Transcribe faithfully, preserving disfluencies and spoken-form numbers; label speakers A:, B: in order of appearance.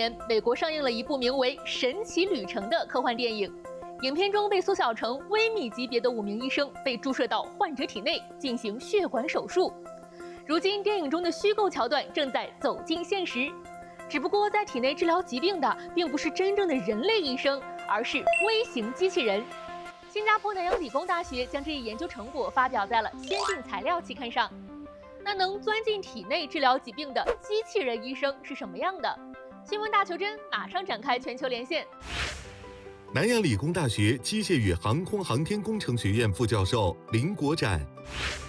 A: 年，美国上映了一部名为《神奇旅程》的科幻电影。影片中被缩小成微米级别的五名医生被注射到患者体内进行血管手术。如今，电影中的虚构桥段正在走进现实，只不过在体内治疗疾病的并不是真正的人类医生，而是微型机器人。新加坡南洋理工大学将这一研究成果发表在了《先进材料》期刊上。那能钻进体内治疗疾病的机器人医生是什么样的？新闻大求真马上展开全球连线。
B: 南洋理工大学机械与航空航天工程学院副教授林国展。